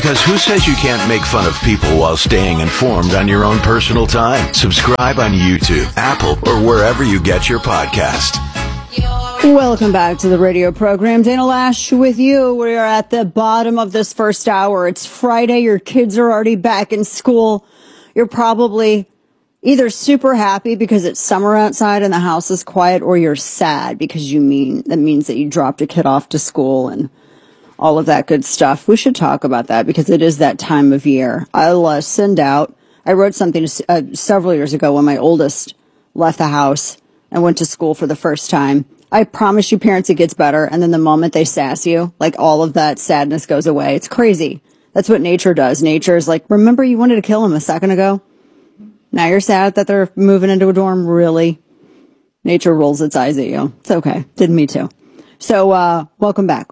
Because who says you can't make fun of people while staying informed on your own personal time? Subscribe on YouTube, Apple, or wherever you get your podcast. Welcome back to the radio program. Dana Lash with you. We are at the bottom of this first hour. It's Friday. Your kids are already back in school. You're probably either super happy because it's summer outside and the house is quiet, or you're sad because that means that you dropped a kid off to school and all of that good stuff. We should talk about that because it is that time of year. I'll I wrote something several years ago when my oldest left the house and went to school for the first time. I promise you, parents, it gets better. And then the moment they sass you, like, all of that sadness goes away. It's crazy. That's what nature does. Nature is like, remember you wanted to kill him a second ago? Now you're sad that they're moving into a dorm? Really? Nature rolls its eyes at you. It's okay. Did me too. So, welcome back.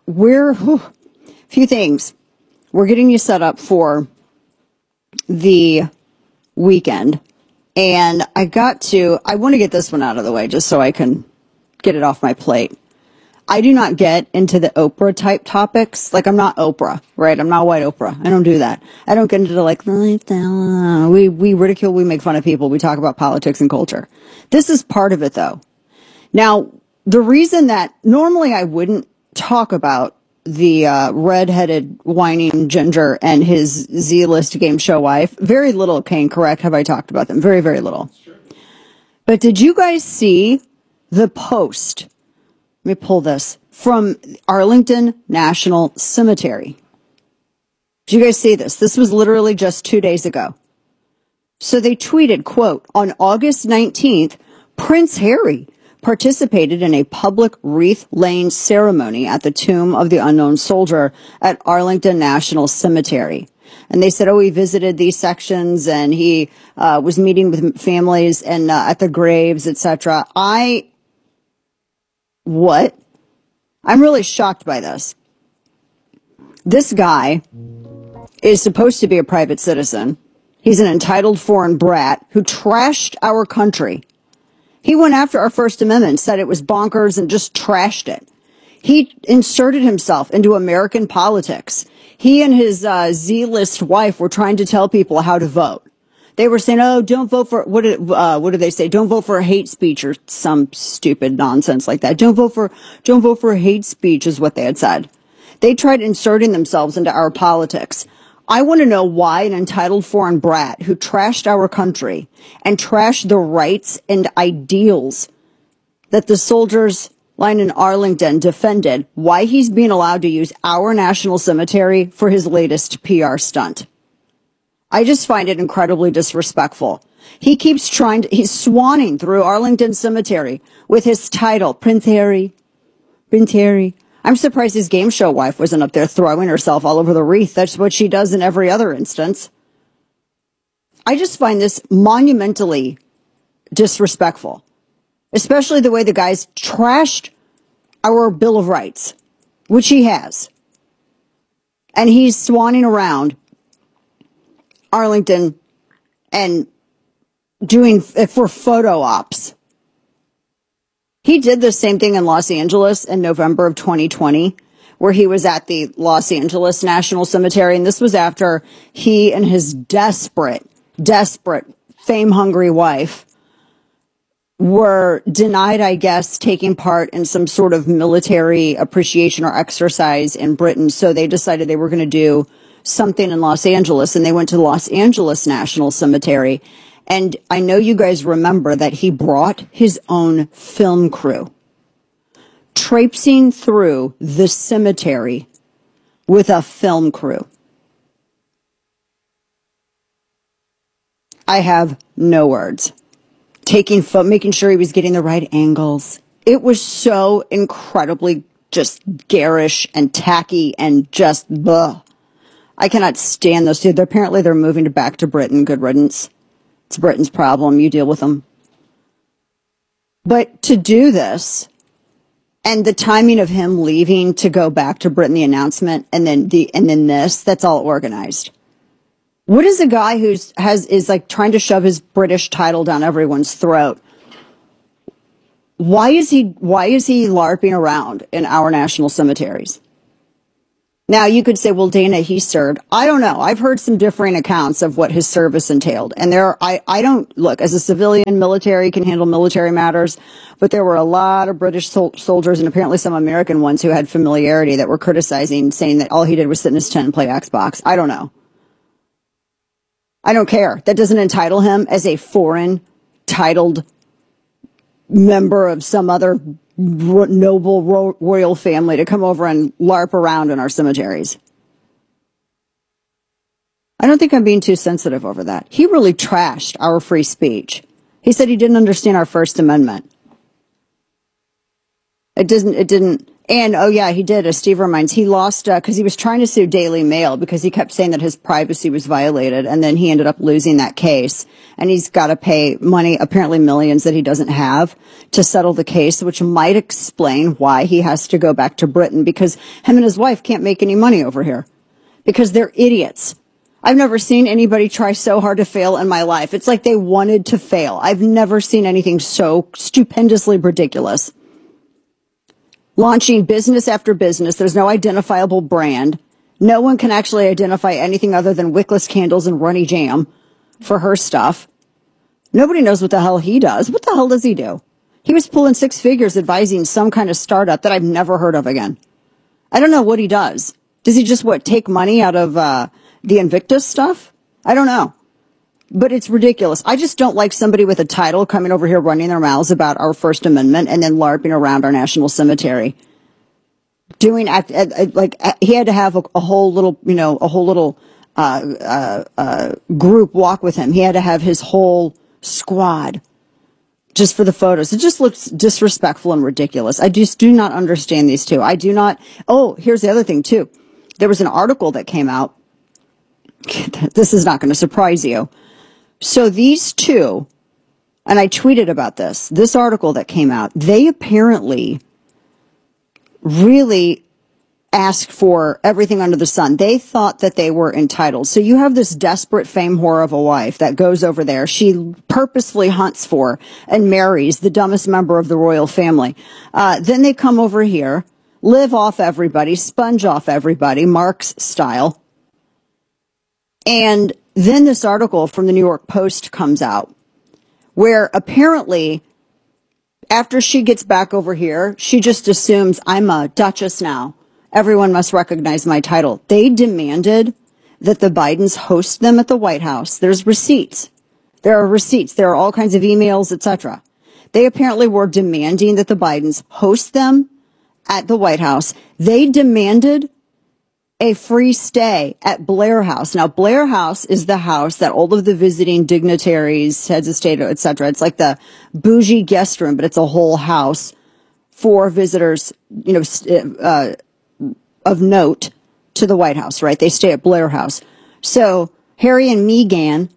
Few things. We're getting you set up for the weekend. And I want to get this one out of the way just so I can get it off my plate. I do not get into the Oprah type topics. Like, I'm not Oprah, right? I'm not white Oprah. I don't do that. I don't get into like, we ridicule, we make fun of people. We talk about politics and culture. This is part of it though. Now, the reason that normally I wouldn't talk about the red-headed whining ginger and his Z-list game show wife, very little, Kane, correct, have I talked about them. Very, very little. Sure. But did you guys see the post? Let me pull this from Arlington National Cemetery. Did you guys see this? This was literally just 2 days ago. So they tweeted, quote, on August 19th, Prince Harry participated in a public wreath-laying ceremony at the tomb of the unknown soldier at Arlington National Cemetery. And they said, he visited these sections and he was meeting with families and at the graves, etc. I'm really shocked by this. This guy is supposed to be a private citizen. He's an entitled foreign brat who trashed our country. He went after our First Amendment, said it was bonkers, and just trashed it. He inserted himself into American politics. He and his Z-list wife were trying to tell people how to vote. They were saying, don't vote for, what did they say? Don't vote for hate speech or some stupid nonsense like that. Don't vote for hate speech is what they had said. They tried inserting themselves into our politics. I want to know why an entitled foreign brat who trashed our country and trashed the rights and ideals that the soldiers lying in Arlington defended, why he's being allowed to use our national cemetery for his latest PR stunt. I just find it incredibly disrespectful. He keeps he's swanning through Arlington Cemetery with his title, Prince Harry. Prince Harry. I'm surprised his game show wife wasn't up there throwing herself all over the wreath. That's what she does in every other instance. I just find this monumentally disrespectful, especially the way the guy's trashed our Bill of Rights, which he has. And he's swanning around Arlington and doing for photo ops. He did the same thing in Los Angeles in November of 2020, where he was at the Los Angeles National Cemetery. And this was after he and his desperate, fame-hungry wife were denied, I guess, taking part in some sort of military appreciation or exercise in Britain. So they decided they were going to do something in Los Angeles, and they went to the Los Angeles National Cemetery. And I know you guys remember that he brought his own film crew, traipsing through the cemetery with a film crew. I have no words. Making sure he was getting the right angles. It was so incredibly just garish and tacky and just blah. I cannot stand those two. Apparently they're moving back to Britain. Good riddance. It's Britain's problem. You deal with them. But to do this, and the timing of him leaving to go back to Britain, the announcement, and then this, that's all organized. What is a guy is like trying to shove his British title down everyone's throat? Why is he LARPing around in our national cemeteries? Now, you could say, well, Dana, he served. I don't know. I've heard some differing accounts of what his service entailed. And I don't, look, as a civilian, military can handle military matters, but there were a lot of British soldiers and apparently some American ones who had familiarity that were criticizing, saying that all he did was sit in his tent and play Xbox. I don't know. I don't care. That doesn't entitle him as a foreign titled member of some other noble royal family to come over and LARP around in our cemeteries. I don't think I'm being too sensitive over that. He really trashed our free speech. He said he didn't understand our First Amendment. It didn't. And, oh yeah, he did, as Steve reminds, he lost, because he was trying to sue Daily Mail because he kept saying that his privacy was violated, and then he ended up losing that case. And he's got to pay money, apparently millions that he doesn't have, to settle the case, which might explain why he has to go back to Britain, because him and his wife can't make any money over here. Because they're idiots. I've never seen anybody try so hard to fail in my life. It's like they wanted to fail. I've never seen anything so stupendously ridiculous. Launching business after business. There's no identifiable brand. No one can actually identify anything other than wickless candles and runny jam for her stuff. Nobody knows what the hell he does. What the hell does he do? He was pulling six figures advising some kind of startup that I've never heard of again. I don't know what he does. Does he just, take money out of the Invictus stuff? I don't know. But it's ridiculous. I just don't like somebody with a title coming over here running their mouths about our First Amendment and then LARPing around our national cemetery. Doing he had to have a whole little, group walk with him. He had to have his whole squad just for the photos. It just looks disrespectful and ridiculous. I just do not understand these two. I do not. Oh, here's the other thing too. There was an article that came out. This is not going to surprise you. So these two, and I tweeted about this article that came out, they apparently really asked for everything under the sun. They thought that they were entitled. So you have this desperate fame whore of a wife that goes over there. She purposefully hunts for and marries the dumbest member of the royal family. Then they come over here, live off everybody, sponge off everybody, Marx style. And then this article from the New York Post comes out where apparently after she gets back over here, she just assumes I'm a duchess now. Everyone must recognize my title. They demanded that the Bidens host them at the White House. There's receipts. There are receipts. There are all kinds of emails, etc. They apparently were demanding that the Bidens host them at the White House. They demanded a free stay at Blair House. Now, Blair House is the house that all of the visiting dignitaries, heads of state, etc. It's like the bougie guest room, but it's a whole house for visitors, of note to the White House, right? They stay at Blair House. So Harry and Meghan,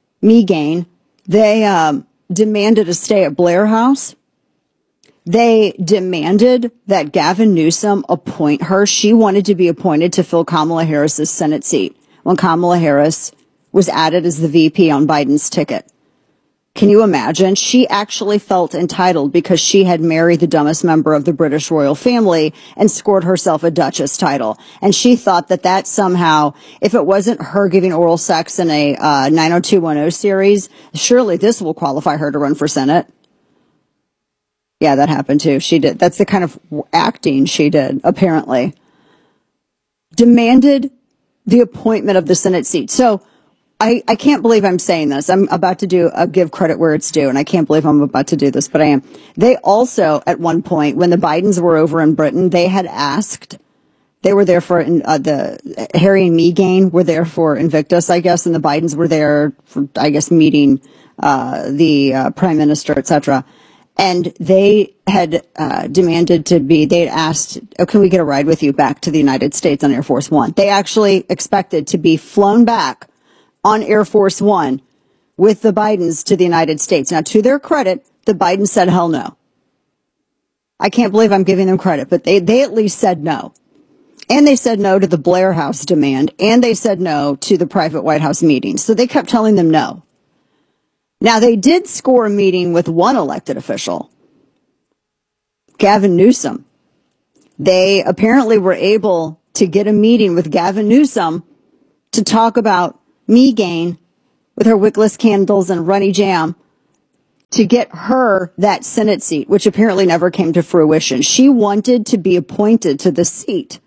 they demanded a stay at Blair House. They demanded that Gavin Newsom appoint her. She wanted to be appointed to fill Kamala Harris's Senate seat when Kamala Harris was added as the VP on Biden's ticket. Can you imagine? She actually felt entitled because she had married the dumbest member of the British royal family and scored herself a duchess title. And she thought that somehow, if it wasn't her giving oral sex in a 90210 series, surely this will qualify her to run for Senate. Yeah, that happened too. She did. That's the kind of acting she did, apparently. Demanded the appointment of the Senate seat. So I can't believe I'm saying this. I'm about to give credit where it's due, and I can't believe I'm about to do this, but I am. They also, at one point, when the Bidens were over in Britain, they had asked, they were there for the Harry and Meghan were there for Invictus, I guess, and the Bidens were there for, I guess, meeting the prime minister, etc. And they had demanded they had asked, oh, can we get a ride with you back to the United States on Air Force One? They actually expected to be flown back on Air Force One with the Bidens to the United States. Now, to their credit, the Bidens said hell no. I can't believe I'm giving them credit, but they at least said no. And they said no to the Blair House demand, and they said no to the private White House meetings. So they kept telling them no. Now, they did score a meeting with one elected official, Gavin Newsom. They apparently were able to get a meeting with Gavin Newsom to talk about Megan with her wickless candles and runny jam to get her that Senate seat, which apparently never came to fruition. She wanted to be appointed to the seat.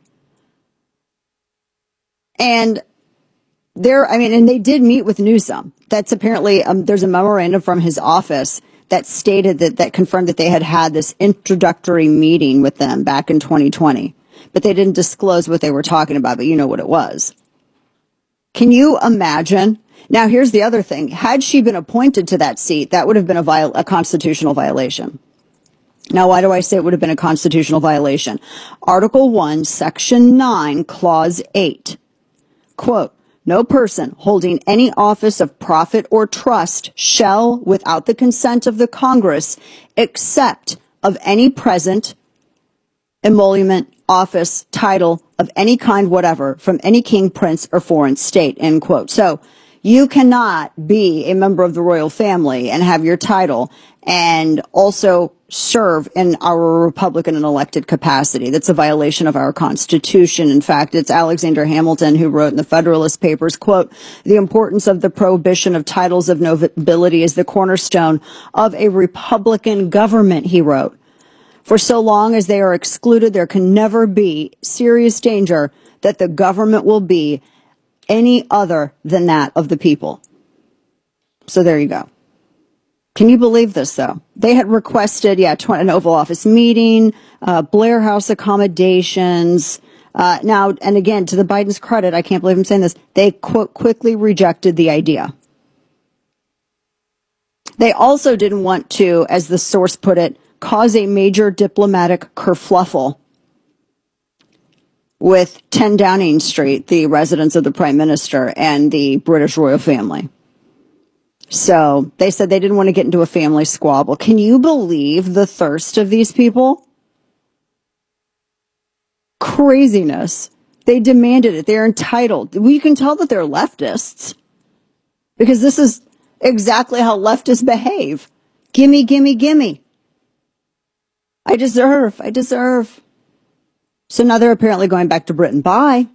And and they did meet with Newsom. That's apparently, there's a memorandum from his office that stated that confirmed that they had this introductory meeting with them back in 2020. But they didn't disclose what they were talking about, but you know what it was. Can you imagine? Now, here's the other thing. Had she been appointed to that seat, that would have been a constitutional violation. Now, why do I say it would have been a constitutional violation? Article 1, Section 9, Clause 8. Quote, no person holding any office of profit or trust shall, without the consent of the Congress, accept of any present, emolument, office, title of any kind whatever from any king, prince, or foreign state, end quote. So you cannot be a member of the royal family and have your title and also serve in our Republican and elected capacity. That's a violation of our Constitution. In fact, it's Alexander Hamilton who wrote in the Federalist Papers, quote, the importance of the prohibition of titles of nobility is the cornerstone of a Republican government, he wrote. For so long as they are excluded, there can never be serious danger that the government will be any other than that of the people. So there you go. Can you believe this, though? They had requested, an Oval Office meeting, Blair House accommodations. Now, and again, to the Biden's credit, I can't believe I'm saying this, they, quote, quickly rejected the idea. They also didn't want to, as the source put it, cause a major diplomatic kerfluffle with 10 Downing Street, the residence of the Prime Minister, and the British royal family. So they said they didn't want to get into a family squabble. Can you believe the thirst of these people? Craziness. They demanded it. They're entitled. Well, you can tell that they're leftists because this is exactly how leftists behave. Gimme, gimme, gimme. I deserve. So now they're apparently going back to Britain. Bye.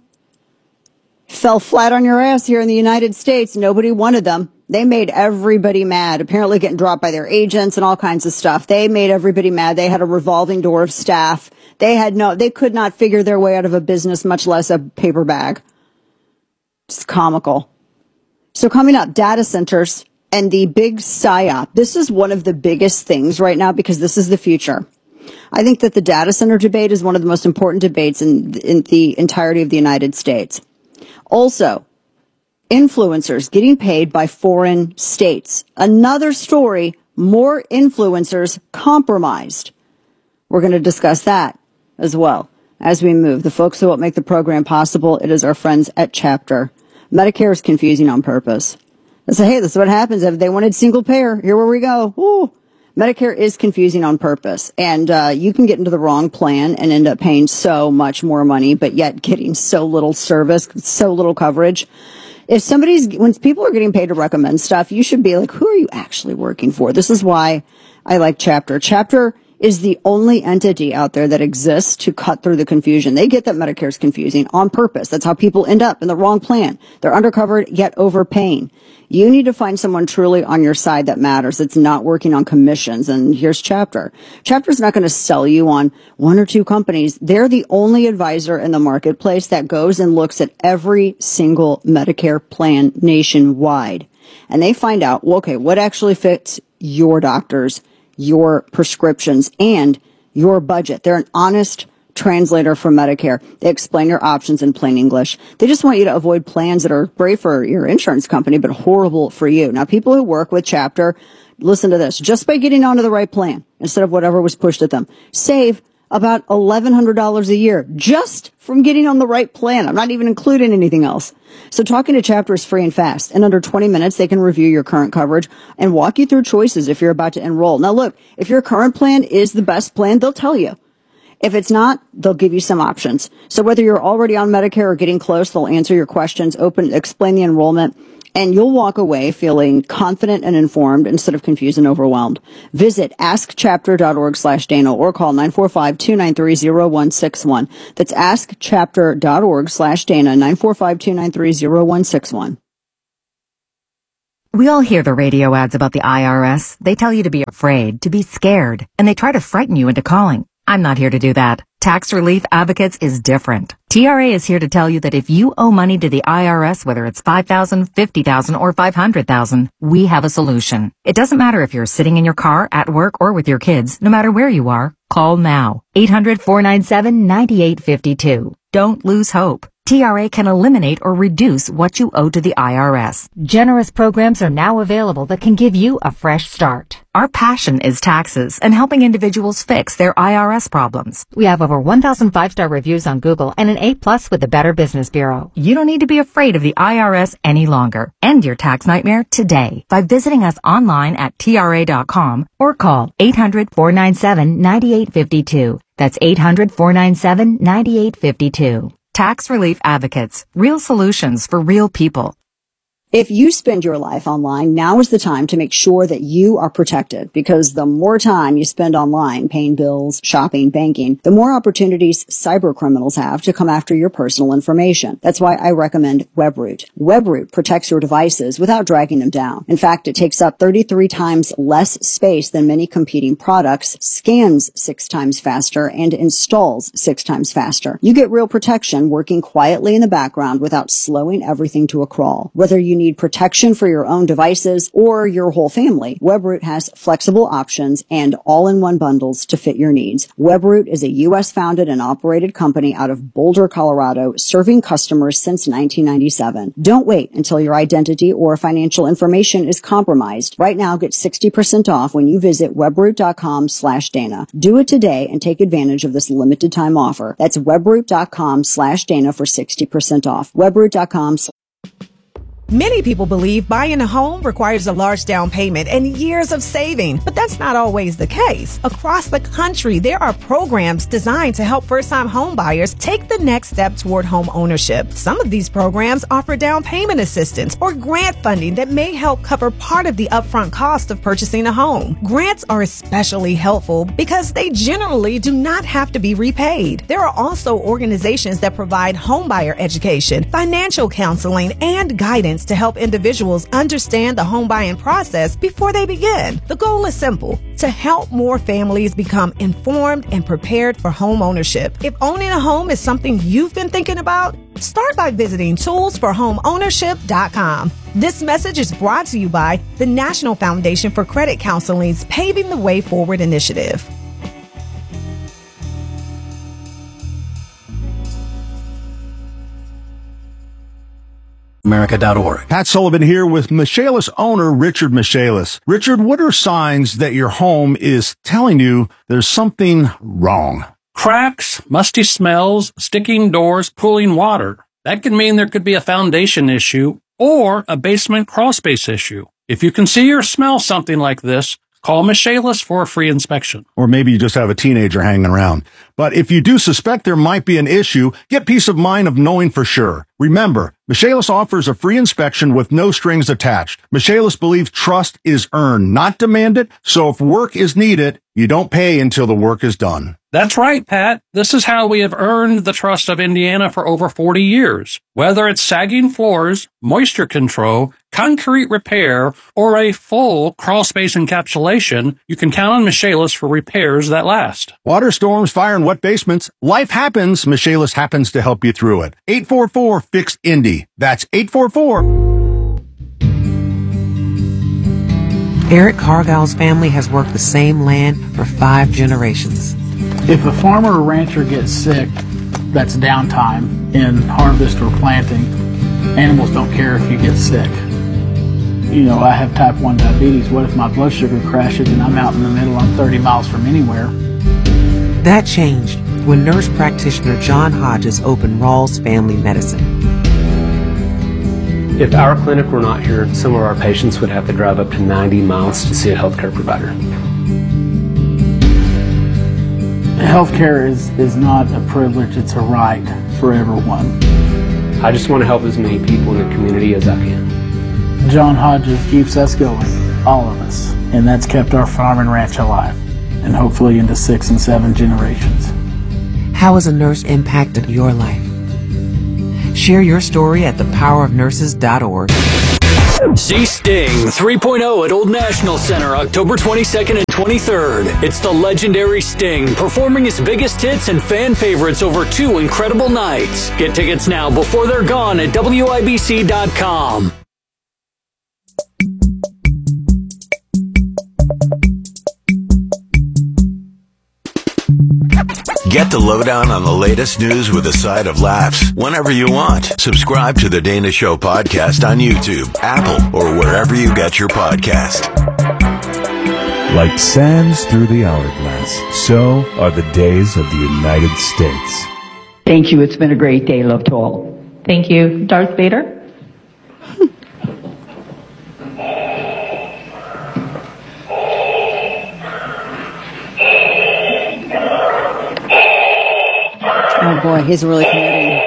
Fell flat on your ass here in the United States. Nobody wanted them. They made everybody mad, apparently getting dropped by their agents and all kinds of stuff. They made everybody mad. They had a revolving door of staff. They could not figure their way out of a business, much less a paper bag. It's comical. So coming up, data centers and the big PSYOP. This is one of the biggest things right now because this is the future. I think that the data center debate is one of the most important debates in the entirety of the United States. Also, influencers getting paid by foreign states. Another story, more influencers compromised. We're going to discuss that as well as we move. The folks who help make the program possible, it is our friends at Chapter. Medicare is confusing on purpose. They say, hey, this is what happens if they wanted single payer. Here where we go. Woo. Medicare is confusing on purpose, and you can get into the wrong plan and end up paying so much more money, but yet getting so little service, so little coverage. When people are getting paid to recommend stuff, you should be like, who are you actually working for? This is why I like Chapter. Chapter is the only entity out there that exists to cut through the confusion. They get that Medicare is confusing on purpose. That's how people end up in the wrong plan. They're undercovered, yet overpaying. You need to find someone truly on your side that matters, that's not working on commissions. And here's Chapter. Chapter's not going to sell you on one or two companies. They're the only advisor in the marketplace that goes and looks at every single Medicare plan nationwide. And they find out, well, okay, what actually fits your doctors, your prescriptions, and your budget. They're an honest translator for Medicare. They explain your options in plain English. They just want you to avoid plans that are great for your insurance company, but horrible for you. Now, people who work with Chapter, listen to this. Just by getting onto the right plan, instead of whatever was pushed at them, save about $1,100 a year just from getting on the right plan. I'm not even including anything else. So talking to Chapter is free and fast. In under 20 minutes, they can review your current coverage and walk you through choices if you're about to enroll. Now, look, if your current plan is the best plan, they'll tell you. If it's not, they'll give you some options. So whether you're already on Medicare or getting close, they'll answer your questions, explain the enrollment, And you'll walk away feeling confident and informed instead of confused and overwhelmed. Visit askchapter.org/Dana or call 945-293-0161. That's askchapter.org/Dana, 945-293-0161. We all hear the radio ads about the IRS. They tell you to be afraid, to be scared, and they try to frighten you into calling. I'm not here to do that. Tax Relief Advocates is different. TRA is here to tell you that if you owe money to the IRS, whether it's $5,000, $50,000, or $500,000, we have a solution. It doesn't matter if you're sitting in your car, at work, or with your kids. No matter where you are, call now. 800-497-9852. Don't lose hope. TRA can eliminate or reduce what you owe to the IRS. Generous programs are now available that can give you a fresh start. Our passion is taxes and helping individuals fix their IRS problems. We have over 1,000 5-star reviews on Google and an A+ with the Better Business Bureau. You don't need to be afraid of the IRS any longer. End your tax nightmare today by visiting us online at TRA.com or call 800-497-9852. That's 800-497-9852. Tax Relief Advocates. Real solutions for real people. If you spend your life online, now is the time to make sure that you are protected, because the more time you spend online paying bills, shopping, banking, the more opportunities cyber criminals have to come after your personal information. That's why I recommend Webroot. Webroot protects your devices without dragging them down. In fact, it takes up 33 times less space than many competing products, scans 6 times faster, and installs 6 times faster. You get real protection working quietly in the background without slowing everything to a crawl. Whether you need protection for your own devices or your whole family, Webroot has flexible options and all-in-one bundles to fit your needs. Webroot is a U.S.-founded and operated company out of Boulder, Colorado, serving customers since 1997. Don't wait until your identity or financial information is compromised. Right now, get 60% off when you visit webroot.com/Dana. Do it today and take advantage of this limited time offer. That's webroot.com/Dana for 60% off. Webroot.com. Many people believe buying a home requires a large down payment and years of saving, but that's not always the case. Across the country, there are programs designed to help first-time home buyers take the next step toward home ownership. Some of these programs offer down payment assistance or grant funding that may help cover part of the upfront cost of purchasing a home. Grants are especially helpful because they generally do not have to be repaid. There are also organizations that provide homebuyer education, financial counseling, and guidance to help individuals understand the home buying process before they begin. The goal is simple: to help more families become informed and prepared for home ownership. If owning a home is something you've been thinking about, start by visiting toolsforhomeownership.com. This message is brought to you by the National Foundation for Credit Counseling's Paving the Way Forward initiative. America.org. Pat Sullivan here with Michaelis owner Richard Michaelis. Richard, what are signs that your home is telling you there's something wrong? Cracks, musty smells, sticking doors, pooling water. That can mean there could be a foundation issue or a basement crawl space issue. If you can see or smell something like this, call Michaelis for a free inspection. Or maybe you just have a teenager hanging around. But if you do suspect there might be an issue, get peace of mind of knowing for sure. Remember, Michaelis offers a free inspection with no strings attached. Michaelis believes trust is earned, not demanded, so if work is needed, you don't pay until the work is done. That's right, Pat. This is how we have earned the trust of Indiana for over 40 years. Whether it's sagging floors, moisture control, concrete repair, or a full crawl space encapsulation, you can count on Michaelis for repairs that last. Water storms, fire, and wet basements. Life happens. Michaelis happens to help you through it. 844-FIX-INDY. That's 844. Eric Cargill's family has worked the same land for 5 generations. If a farmer or rancher gets sick, that's downtime in harvest or planting. Animals don't care if you get sick. You know, I have type 1 diabetes. What if my blood sugar crashes and I'm out in the middle, I'm 30 miles from anywhere? That changed when nurse practitioner John Hodges opened Rawls Family Medicine. If our clinic were not here, some of our patients would have to drive up to 90 miles to see a healthcare provider. Healthcare is not a privilege, it's a right for everyone. I just want to help as many people in the community as I can. John Hodges keeps us going, all of us. And that's kept our farm and ranch alive, and hopefully into 6 and 7 generations. How has a nurse impacted your life? Share your story at thepowerofnurses.org. See Sting 3.0 at Old National Center, October 22nd and 23rd. It's the legendary Sting, performing his biggest hits and fan favorites over 2 incredible nights. Get tickets now before they're gone at WIBC.com. Get the lowdown on the latest news with a side of laughs whenever you want. Subscribe to the Dana Show podcast on YouTube, Apple, or wherever you get your podcast. Like sands through the hourglass, so are the days of the United States. Thank you. It's been a great day. Love to all. Thank you. Darth Vader? Oh boy, he's really committing.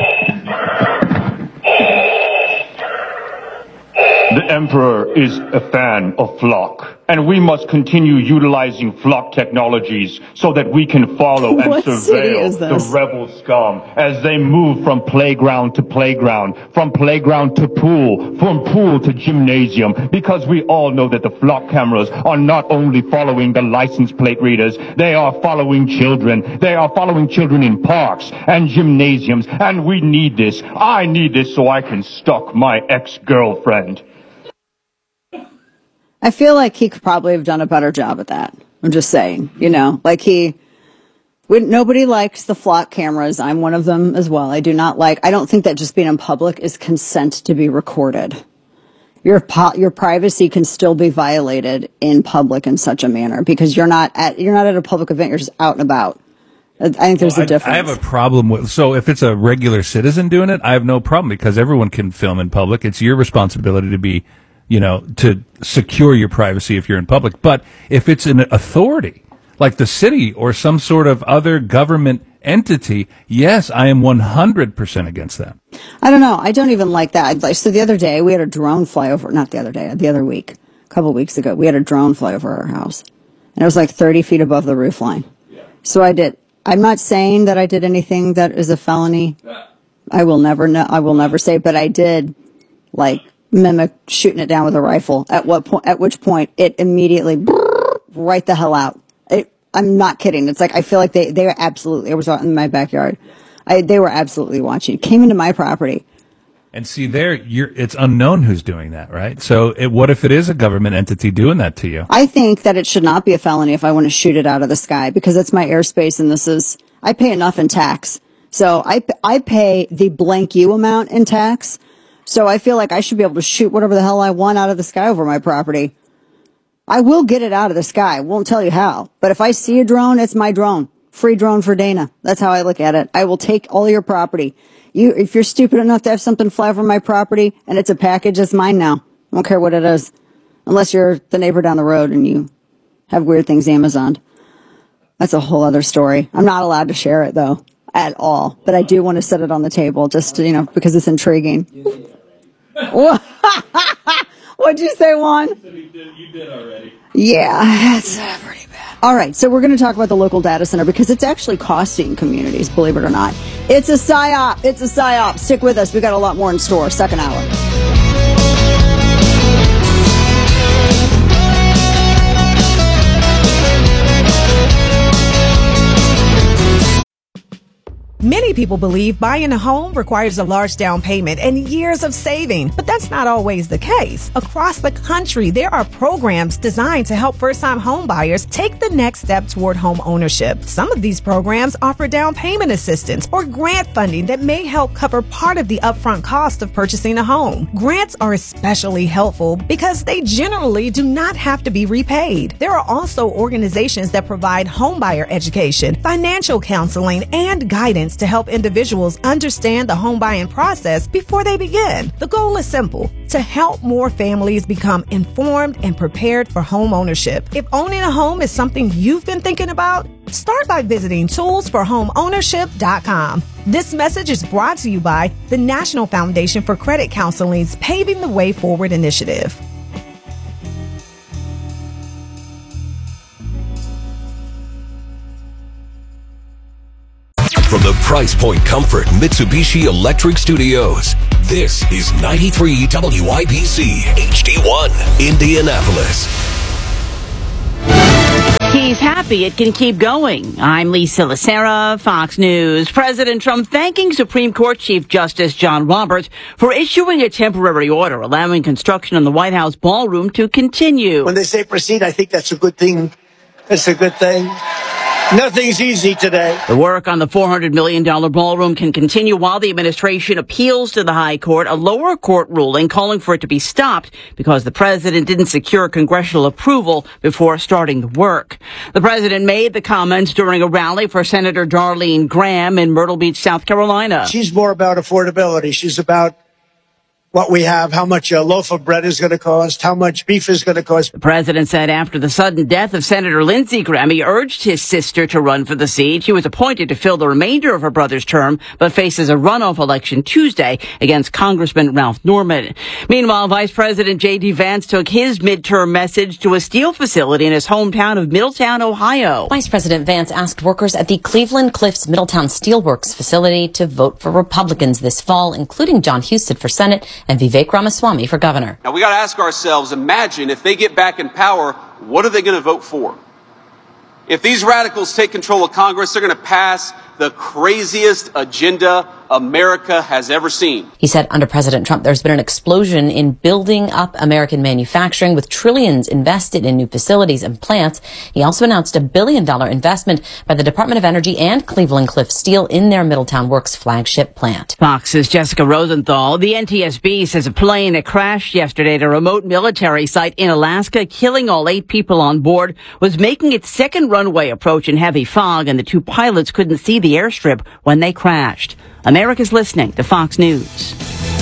The Emperor is a fan of Flock, and we must continue utilizing Flock technologies so that we can follow and surveil the rebel scum as they move from playground to playground, from playground to pool, from pool to gymnasium, because we all know that the Flock cameras are not only following the license plate readers, they are following children. They are following children in parks and gymnasiums, and we need this. I need this so I can stalk my ex-girlfriend. I feel like he could probably have done a better job at that. I'm just saying, like nobody likes the Flock cameras. I'm one of them as well. I don't think that just being in public is consent to be recorded. Your privacy can still be violated in public in such a manner because you're not at a public event. You're just out and about. I think there's a difference. I have a problem with, so if it's a regular citizen doing it, I have no problem because everyone can film in public. It's your responsibility to be, to secure your privacy if you're in public. But if it's an authority, like the city or some sort of other government entity, yes, I am 100% against that. I don't know. I don't even like that. So the other day, we had a drone fly over, not the other day, the other week, a couple of weeks ago, we had a drone fly over our house. And it was like 30 feet above the roof line. Yeah. So I did. I'm not saying that I did anything that is a felony. Yeah. I will never say, but I did, mimic shooting it down with a rifle. At which point it immediately right the hell out. I'm not kidding. It's like I feel like they were absolutely. I was out in my backyard. They were absolutely watching. It came into my property. And see, it's unknown who's doing that, right? So what if it is a government entity doing that to you? I think that it should not be a felony if I want to shoot it out of the sky because it's my airspace and I pay enough in tax. So I pay the blank U amount in tax. So I feel like I should be able to shoot whatever the hell I want out of the sky over my property. I will get it out of the sky. Won't tell you how. But if I see a drone, it's my drone. Free drone for Dana. That's how I look at it. I will take all your property. If you're stupid enough to have something fly over my property and it's a package, it's mine now. I don't care what it is. Unless you're the neighbor down the road and you have weird things Amazoned. That's a whole other story. I'm not allowed to share it though, at all. But I do want to set it on the table just to, because it's intriguing. What'd you say, Juan? You did already. Yeah, that's pretty bad. All right, so we're going to talk about the local data center because it's actually costing communities, believe it or not. It's a PSYOP. It's a PSYOP. Stick with us. We got a lot more in store. Second hour. Many people believe buying a home requires a large down payment and years of saving, but that's not always the case. Across the country, there are programs designed to help first-time home buyers take the next step toward home ownership. Some of these programs offer down payment assistance or grant funding that may help cover part of the upfront cost of purchasing a home. Grants are especially helpful because they generally do not have to be repaid. There are also organizations that provide homebuyer education, financial counseling, and guidance to help individuals understand the home buying process before they begin. The goal is simple: to help more families become informed and prepared for home ownership. If owning a home is something you've been thinking about, start by visiting toolsforhomeownership.com. This message is brought to you by the National Foundation for Credit Counseling's Paving the Way Forward initiative. From the Price Point Comfort Mitsubishi Electric Studios, this is 93 WIBC HD1, Indianapolis. He's happy it can keep going. I'm Lisa Lacera, Fox News. President Trump thanking Supreme Court Chief Justice John Roberts for issuing a temporary order allowing construction on the White House ballroom to continue. When they say proceed, I think that's a good thing. That's a good thing. Nothing's easy today. The work on the $400 million ballroom can continue while the administration appeals to the high court, a lower court ruling calling for it to be stopped because the president didn't secure congressional approval before starting the work. The president made the comments during a rally for Senator Darlene Graham in Myrtle Beach, South Carolina. She's more about affordability. She's about what we have, how much a loaf of bread is going to cost, how much beef is going to cost. The president said after the sudden death of Senator Lindsey Graham, he urged his sister to run for the seat. She was appointed to fill the remainder of her brother's term, but faces a runoff election Tuesday against Congressman Ralph Norman. Meanwhile, Vice President J.D. Vance took his midterm message to a steel facility in his hometown of Middletown, Ohio. Vice President Vance asked workers at the Cleveland Cliffs Middletown Steelworks facility to vote for Republicans this fall, including John Husted for Senate and Vivek Ramaswamy for governor. Now, we got to ask ourselves, imagine if they get back in power, what are they going to vote for? If these radicals take control of Congress, they're going to pass the craziest agenda America has ever seen. He said under President Trump, there's been an explosion in building up American manufacturing with trillions invested in new facilities and plants. He also announced $1 billion investment by the Department of Energy and Cleveland Cliffs Steel in their Middletown Works flagship plant. Fox's Jessica Rosenthal. The NTSB says a plane that crashed yesterday at a remote military site in Alaska, killing all 8 people on board, was making its second runway approach in heavy fog, and the 2 pilots couldn't see the airstrip when they crashed. America's listening to Fox News.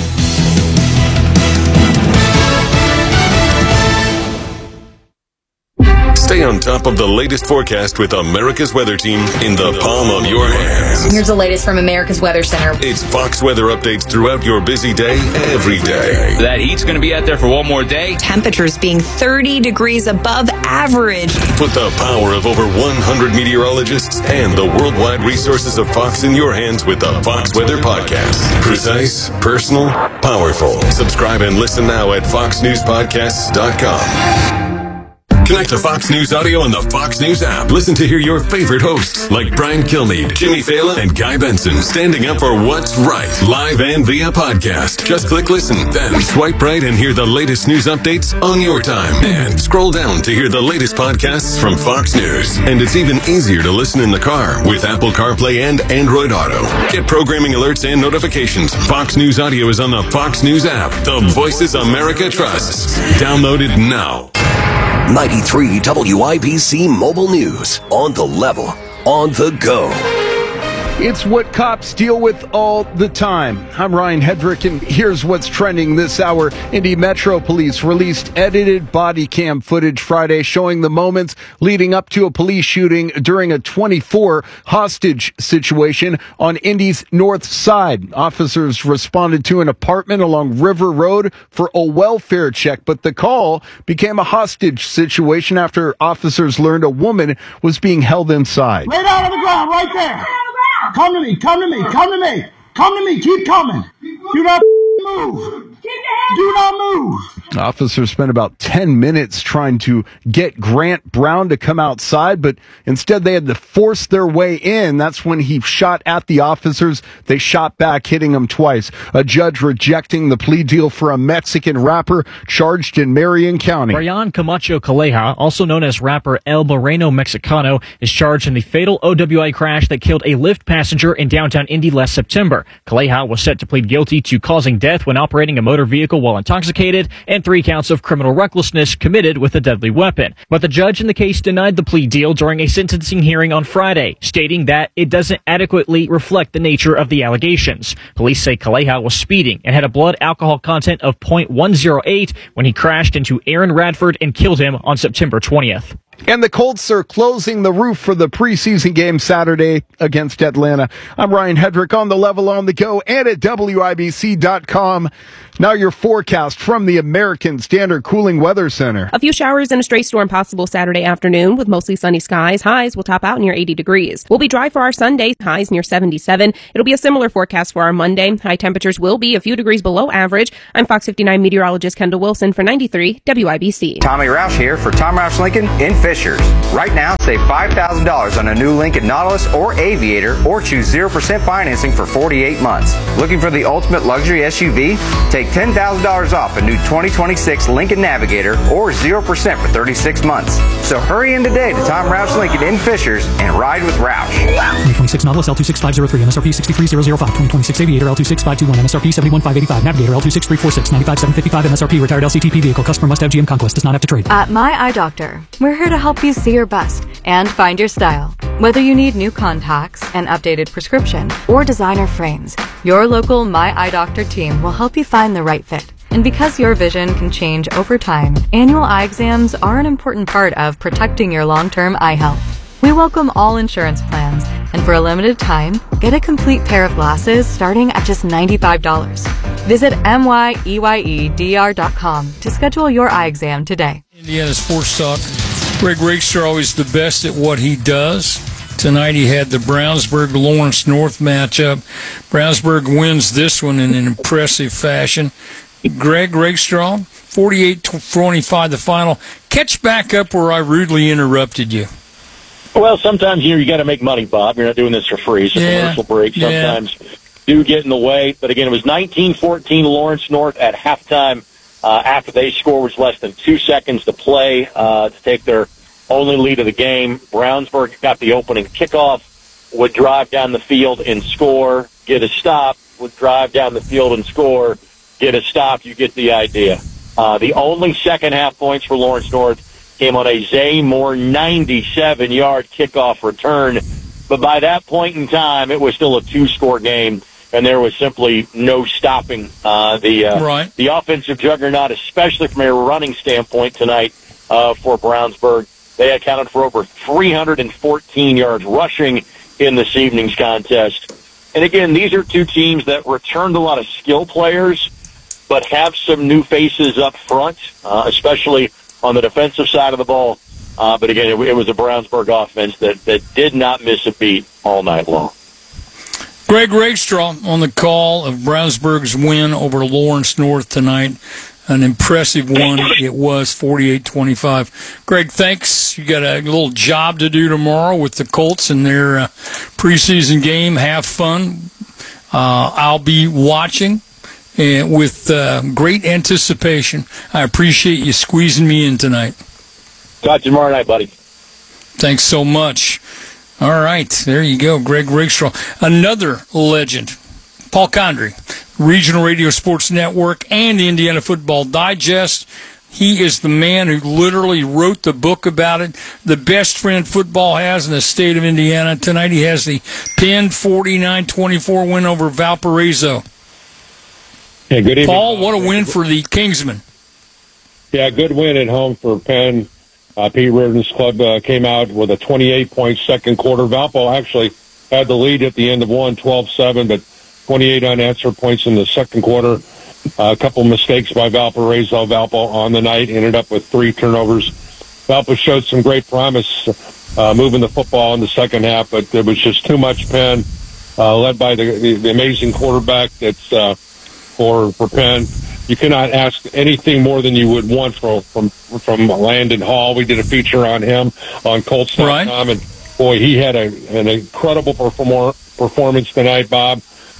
Stay on top of the latest forecast with America's Weather Team in the palm of your hands. Here's the latest from America's Weather Center. It's Fox weather updates throughout your busy day, every day. That heat's going to be out there for one more day. Temperatures being 30 degrees above average. Put the power of over 100 meteorologists and the worldwide resources of Fox in your hands with the Fox Weather Podcast. Precise, personal, powerful. Subscribe and listen now at foxnewspodcasts.com. Connect to Fox News Audio on the Fox News app. Listen to hear your favorite hosts like Brian Kilmeade, Jimmy Fallon, and Guy Benson standing up for what's right, live and via podcast. Just click listen, then swipe right and hear the latest news updates on your time. And scroll down to hear the latest podcasts from Fox News. And it's even easier to listen in the car with Apple CarPlay and Android Auto. Get programming alerts and notifications. Fox News Audio is on the Fox News app. The voices America trusts. Download it now. 93 WIBC Mobile News. On the level. On the go. It's what cops deal with all the time. I'm Ryan Hedrick, and here's what's trending this hour. Indy Metro Police released edited body cam footage Friday showing the moments leading up to a police shooting during a 24 hostage situation on Indy's north side. Officers responded to an apartment along River Road for a welfare check, but the call became a hostage situation after officers learned a woman was being held inside. Lay down on the ground right there. Come to me, come to me, come to me, come to me, keep coming. Do not move. Do not move. Officers spent about 10 minutes trying to get Grant Brown to come outside, but instead they had to force their way in. That's when he shot at the officers. They shot back, hitting him twice. A judge rejecting the plea deal for a Mexican rapper charged in Marion County. Brian Camacho Calleja, also known as rapper El Moreno Mexicano, is charged in the fatal OWI crash that killed a Lyft passenger in downtown Indy last September. Calleja was set to plead guilty to causing death when operating a motor vehicle while intoxicated and 3 counts of criminal recklessness committed with a deadly weapon. But the judge in the case denied the plea deal during a sentencing hearing on Friday, stating that it doesn't adequately reflect the nature of the allegations. Police say Calleja was speeding and had a blood alcohol content of .108 when he crashed into Aaron Radford and killed him on September 20th. And the Colts are closing the roof for the preseason game Saturday against Atlanta. I'm Ryan Hedrick on the level, on the go, and at WIBC.com. Now your forecast from the American Standard Cooling Weather Center. A few showers and a stray storm possible Saturday afternoon with mostly sunny skies. Highs will top out near 80 degrees. We'll be dry for our Sunday. Highs near 77. It'll be a similar forecast for our Monday. High temperatures will be a few degrees below average. I'm Fox 59 meteorologist Kendall Wilson for 93 WIBC. Tommy Roush here for Tom Roush Lincoln in Fishers. Right now, save $5,000 on a new Lincoln Nautilus or Aviator, or choose 0% financing for 48 months. Looking for the ultimate luxury SUV? Take $10,000 off a new 2026 Lincoln Navigator or 0% for 36 months. So hurry in today to Tom Roush Lincoln in Fishers and ride with Roush. 2026 Nautilus L26503, MSRP 63005. 2026 Aviator L26521, MSRP 71585. Navigator L26346, 95755. MSRP retired LCTP vehicle. Customer must have GM Conquest. Does not have to trade. At My Eye Doctor, we're here to help you see your best and find your style. Whether you need new contacts, an updated prescription, or designer frames, your local My Eye Doctor team will help you find the right fit. And because your vision can change over time, annual eye exams are an important part of protecting your long-term eye health. We welcome all insurance plans, and for a limited time, get a complete pair of glasses starting at just $95. Visit MYEYEDR.com to schedule your eye exam today. Indiana Sports Talk. Greg Rakestraw always the best at what he does. Tonight he had the Brownsburg-Lawrence North matchup. Brownsburg wins this one in an impressive fashion. Greg Rakestraw, 48-25 the final. Catch back up where I rudely interrupted you. Well, sometimes you got to make money, Bob. You're not doing this for free. It's a commercial break. Sometimes do get in the way. But again, it was 19-14 Lawrence North at halftime. After they scored, was less than 2 seconds to play to take their only lead of the game. Brownsburg got the opening kickoff, would drive down the field and score, get a stop, would drive down the field and score, get a stop. You get the idea. The only second half points for Lawrence North came on a Zay Moore 97-yard kickoff return. But by that point in time, it was still a two-score game, and there was simply no stopping the offensive juggernaut, especially from a running standpoint tonight for Brownsburg. They accounted for over 314 yards rushing in this evening's contest. And again, these are two teams that returned a lot of skill players, but have some new faces up front, especially on the defensive side of the ball. But again, it was a Brownsburg offense that did not miss a beat all night long. Greg Rakestraw on the call of Brownsburg's win over Lawrence North tonight. An impressive one. It was 48-25. Greg, thanks. You got a little job to do tomorrow with the Colts in their preseason game. Have fun. I'll be watching with great anticipation. I appreciate you squeezing me in tonight. Talk to you tomorrow night, buddy. Thanks so much. All right, there you go, Greg Rakestraw. Another legend, Paul Condry, Regional Radio Sports Network and Indiana Football Digest. He is the man who literally wrote the book about it, the best friend football has in the state of Indiana. Tonight he has the Penn 49-24 win over Valparaiso. Yeah, good evening, Paul, what a win for the Kingsmen. Yeah, good win at home for Penn. Pete Reardon's club came out with a 28-point second quarter. Valpo actually had the lead at the end of one, 12-7, but 28 unanswered points in the second quarter. A couple mistakes by Valparaiso. Valpo on the night ended up with 3 turnovers. Valpo showed some great promise moving the football in the second half, but there was just too much Penn, led by the amazing quarterback that's for Penn. You cannot ask anything more than you would want from Landon Hall. We did a feature on him on Colts.com, right. And boy, he had an incredible performance tonight, Bob.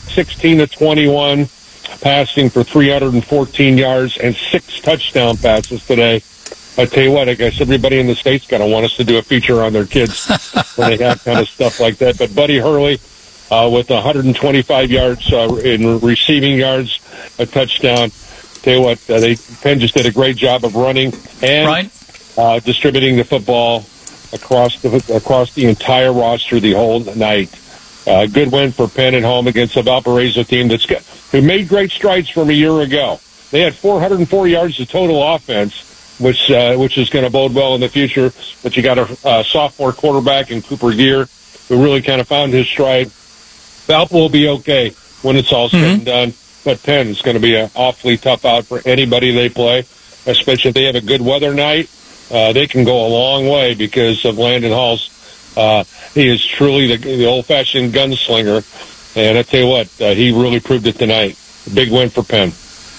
16-21, passing for 314 yards and 6 touchdown passes today. I tell you what, I guess everybody in the state's going to want us to do a feature on their kids when they have kind of stuff like that. But Buddy Hurley with 125 yards in receiving yards, a touchdown. Tell you what, Penn just did a great job of running and distributing the football across the entire roster the whole night. Good win for Penn at home against a Valparaiso team who made great strides from a year ago. They had 404 yards of total offense. which is going to bode well in the future. But you got a sophomore quarterback in Cooper Gear who really kind of found his stride. Valpo will be okay when it's all said and done. But Penn is going to be an awfully tough out for anybody they play, especially if they have a good weather night. They can go a long way because of Landon Hall's. He is truly the old-fashioned gunslinger. And I tell you what, he really proved it tonight. A big win for Penn.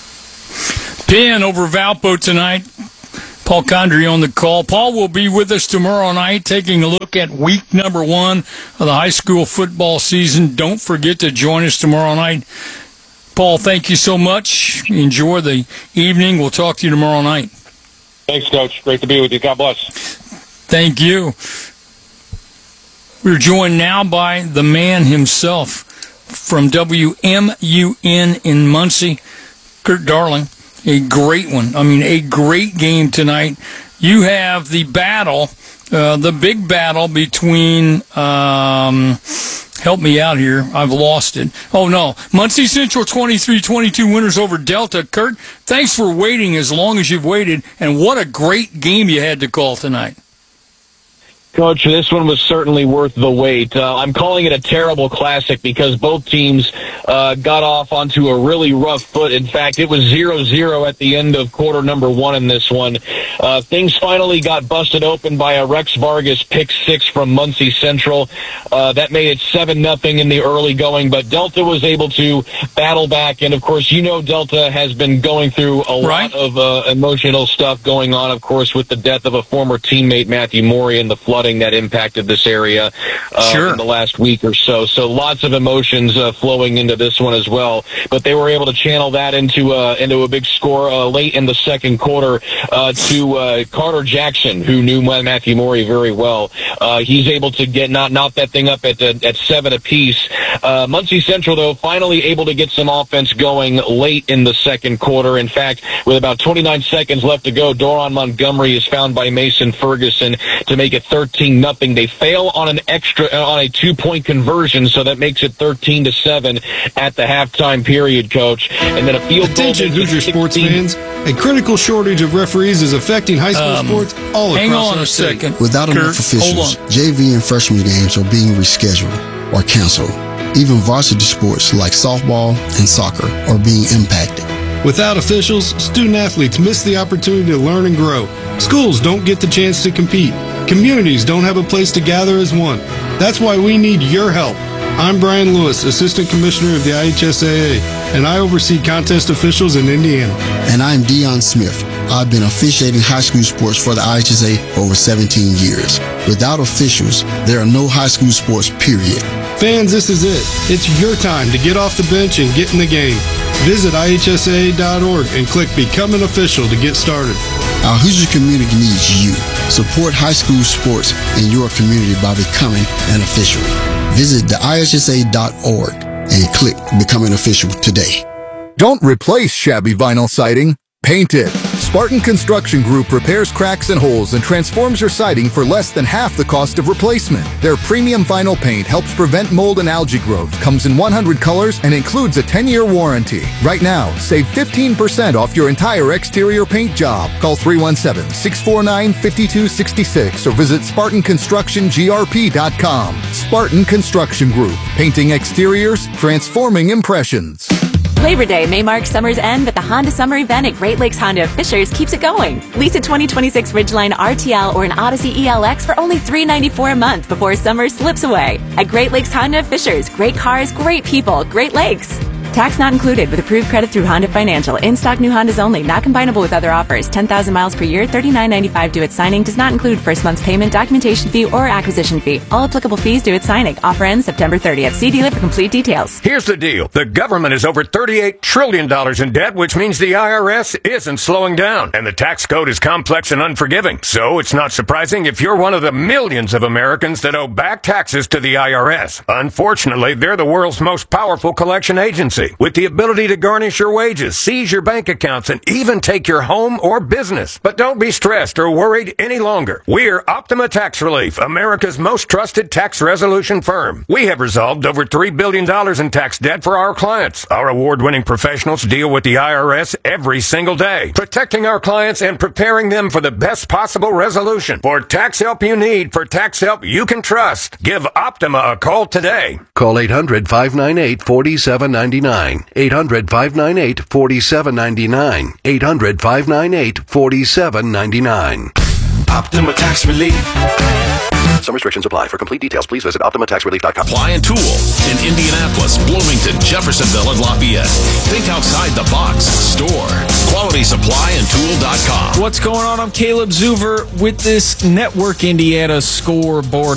Penn over Valpo tonight. Paul Condry on the call. Paul will be with us tomorrow night taking a look at week number 1 of the high school football season. Don't forget to join us tomorrow night. Paul, thank you so much. Enjoy the evening. We'll talk to you tomorrow night. Thanks, Coach. Great to be with you. God bless. Thank you. We're joined now by the man himself from WMUN in Muncie, Kurt Darling. A great one. I mean, a great game tonight. You have the battle, the big battle between, help me out here. I've lost it. Oh, no. Muncie Central 23-22 winners over Delta. Kurt, thanks for waiting as long as you've waited, and what a great game you had to call tonight. Coach, this one was certainly worth the wait. I'm calling it a terrible classic because both teams got off onto a really rough foot. In fact, it was 0-0 at the end of quarter number 1 in this one. Things finally got busted open by a Rex Vargas pick-6 from Muncie Central. That made it 7-0 in the early going, but Delta was able to battle back. And, of course, you know Delta has been going through a lot of emotional stuff going on, of course, with the death of a former teammate, Matthew Morey, and the flooding that impacted this area in the last week or so. So lots of emotions flowing into this one as well. But they were able to channel that into a big score late in the second quarter to Carter Jackson, who knew Matthew Morey very well. He's able to get knot that thing up at 7 apiece. Muncie Central, though, finally able to get some offense going late in the second quarter. In fact, with about 29 seconds left to go, Doron Montgomery is found by Mason Ferguson to make it 13-0. They fail on a 2-point conversion, so that makes it 13-7 at the halftime period, Coach. And then a field goal. Attention, Hoosier sports fans! A critical shortage of referees is affecting high school sports all across our state. Hang on a second. Without enough officials, JV and freshman games are being rescheduled or canceled. Even varsity sports like softball and soccer are being impacted. Without officials, student athletes miss the opportunity to learn and grow. Schools don't get the chance to compete. Communities don't have a place to gather as one. That's why we need your help. I'm Brian Lewis, Assistant Commissioner of the IHSAA, and I oversee contest officials in Indiana. And I'm Dion Smith. I've been officiating high school sports for the IHSA for over 17 years. Without officials, there are no high school sports, period. Fans, this is it. It's your time to get off the bench and get in the game. Visit IHSAA.org and click Become an Official to get started. Our Hoosier community needs you. Support high school sports in your community by becoming an official. Visit the IHSA.org and click Become an Official today. Don't replace shabby vinyl siding. Paint it. Spartan Construction Group repairs cracks and holes and transforms your siding for less than half the cost of replacement. Their premium vinyl paint helps prevent mold and algae growth, comes in 100 colors, and includes a 10-year warranty. Right now, save 15% off your entire exterior paint job. Call 317-649-5266 or visit SpartanConstructionGRP.com. Spartan Construction Group. Painting exteriors, transforming impressions. Labor Day may mark summer's end, but the Honda Summer Event at Great Lakes Honda of Fishers keeps it going. Lease a 2026 Ridgeline RTL or an Odyssey ELX for only $394 a month before summer slips away. At Great Lakes Honda of Fishers, great cars, great people, Great Lakes. Tax not included with approved credit through Honda Financial. In-stock new Hondas only. Not combinable with other offers. 10,000 miles per year, $39.95 due at signing. Does not include first month's payment, documentation fee, or acquisition fee. All applicable fees due at signing. Offer ends September 30th. See dealer for complete details. Here's the deal. The government is over $38 trillion in debt, which means the IRS isn't slowing down. And the tax code is complex and unforgiving. So it's not surprising if you're one of the millions of Americans that owe back taxes to the IRS. Unfortunately, they're the world's most powerful collection agency. agency with the ability to garnish your wages, seize your bank accounts, and even take your home or business. But don't be stressed or worried any longer. We're Optima Tax Relief, America's most trusted tax resolution firm. We have resolved over $3 billion in tax debt for our clients. Our award-winning professionals deal with the IRS every single day, protecting our clients and preparing them for the best possible resolution. For tax help you need, for tax help you can trust, give Optima a call today. Call 800-598-4799. 800-598-4799. 800-598-4799. Optima Tax Relief. Some restrictions apply. For complete details, please visit OptimaTaxRelief.com. Ply and Tool in Indianapolis, Bloomington, Jeffersonville, and Lafayette. Think outside the box. Store. QualitySupplyandTool.com. What's going on? I'm Caleb Zuver with this Network Indiana scoreboard